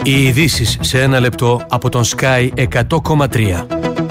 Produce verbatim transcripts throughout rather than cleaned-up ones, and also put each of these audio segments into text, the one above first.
Οι ειδήσεις σε ένα λεπτό από τον Sky εκατό κόμμα τρία.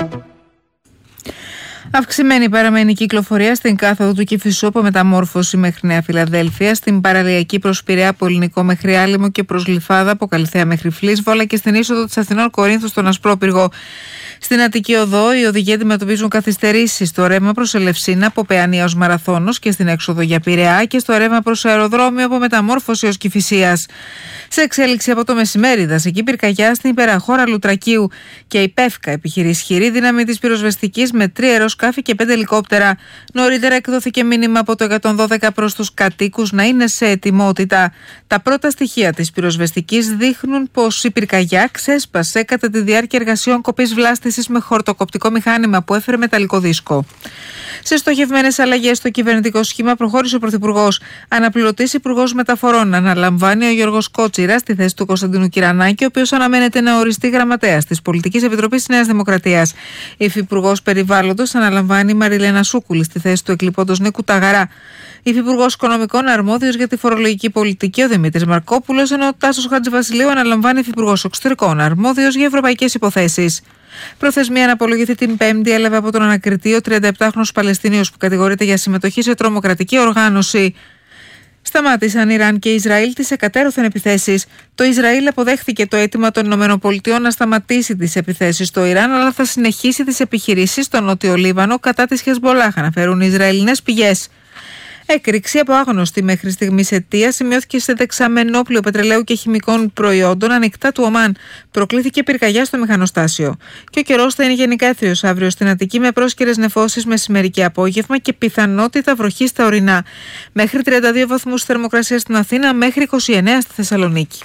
Αυξημένη παραμένει η κυκλοφορία στην κάθοδο του Κηφισού από Μεταμόρφωση μέχρι Νέα Φιλαδέλφεια, στην παραλιακή προς Πειραιά από Ελληνικό μέχρι Άλυμο και προς Γλυφάδα από Καλυθέα μέχρι Φλίσβολα και στην είσοδο της Αθηνών Κορίνθου στον Ασπρόπυργο. Στην Αττική Οδό, οι οδηγοί αντιμετωπίζουν καθυστερήσεις στο ρεύμα προς Ελευσίνα από Παιανία ως Μαραθώνος και στην έξοδο για Πειραιά και στο ρεύμα προς αεροδρόμιο από Μεταμόρφωση ως Κηφισίας. Σε εξέλιξη από το μεσημέρι, δασική πυρκαγιά στην υπεραχώρα Λουτρακίου και η ΠΕΦΚΑ επιχειρεί ισχυρή δύναμη της πυροσβεστικής με τρία αεροσκάφη και πέντε ελικόπτερα. Νωρίτερα εκδόθηκε μήνυμα από το εκατόν δώδεκα προς τους κατοίκους να είναι σε ετοιμότητα. Τα πρώτα στοιχεία της πυροσβεστικής δείχνουν πως η πυρκαγιά ξέσπασε κατά τη διάρκεια εργασιών κοπής βλάστησης με χορτοκοπτικό μηχάνημα που έφερε μεταλλικό δίσκο. Σε στοχευμένες αλλαγές στο κυβερνητικό σχήμα προχώρησε ο Πρωθυπουργός. Αναπληρωτής Υπουργός Μεταφορών αναλαμβάνει ο Γιώργος Κότσιρας στη θέση του Κωνσταντίνου Κυρανάκη, ο οποίος αναμένεται να οριστεί γραμματέας της Πολιτικής Επιτροπής της Νέας Δημοκρατίας. Η Υφυπουργός Περιβάλλοντος αναλαμβάνει η Μαριλένα Σούκουλη στη θέση του εκλειπώντος Νίκου Ταγαρά. Υφυπουργός Οικονομικών αρμόδιος για τη φορολογική πολιτική ο Δημήτρης Μαρκόπουλος, ενώ ο Τάσος Χατζηβασιλείου αναλαμβάνει Υφυπουργός Εξωτερικών αρμόδιος για ευρωπαϊκές υποθέσεις. Προθεσμία να απολογηθεί την Πέμπτη έλαβε από τον ανακριτή ο τριανταεπτάχρονος Παλαιστίνιος που κατηγορείται για συμμετοχή σε τρομοκρατική οργάνωση. Σταμάτησαν Ιράν και Ισραήλ τις εκατέρωθεν επιθέσεις. Το Ισραήλ αποδέχθηκε το αίτημα των ΗΠΑ να σταματήσει τις επιθέσεις στο Ιράν, αλλά θα συνεχίσει τις επιχειρήσεις στο Νότιο Λίβανο κατά της Χεσμπολάχ, αναφέρουν οι Ισραηλινές πηγές. Έκρηξη από άγνωστη μέχρι στιγμής αιτία σημειώθηκε σε δεξαμενόπλιο πετρελαίου και χημικών προϊόντων ανοιχτά του Ομάν. Προκλήθηκε πυρκαγιά στο μηχανοστάσιο. Και ο καιρός θα είναι γενικά έθριος αύριο στην Αττική με πρόσκαιρες νεφώσεις μεσημέρι και απόγευμα και πιθανότητα βροχή στα ορεινά. Μέχρι τριάντα δύο βαθμούς θερμοκρασία στην Αθήνα, μέχρι είκοσι εννέα στη Θεσσαλονίκη.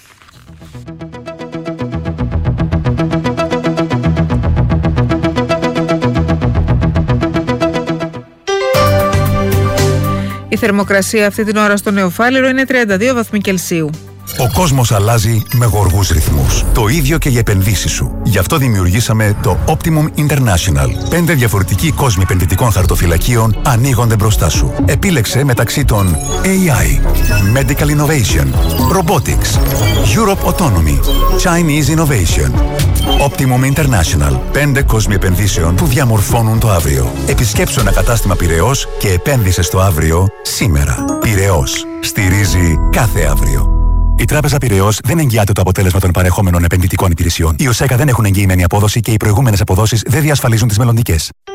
Η θερμοκρασία αυτή την ώρα στο Νεοφάλιρο είναι τριάντα δύο βαθμοί Κελσίου. Ο κόσμος αλλάζει με γοργούς ρυθμούς. Το ίδιο και οι επενδύσεις σου. Γι' αυτό δημιουργήσαμε το Optimum International. Πέντε διαφορετικοί κόσμοι επενδυτικών χαρτοφυλακίων ανοίγονται μπροστά σου. Επίλεξε μεταξύ των έι άι, Medical Innovation, Robotics, Europe Autonomy, Chinese Innovation. Optimum International. Πέντε κόσμοι επενδύσεων που διαμορφώνουν το αύριο. Επισκέψου ένα κατάστημα Πειραιώς και επένδυσε στο αύριο σήμερα. Πειραιώς. Στηρίζει κάθε αύριο. Η Τράπεζα Πειραιώς δεν εγγυάται το αποτέλεσμα των παρεχόμενων επενδυτικών υπηρεσιών. Οι ΟΣΕΚΑ δεν έχουν εγγυημένη απόδοση και οι προηγούμενες αποδόσεις δεν διασφαλίζουν τις μελλοντικές.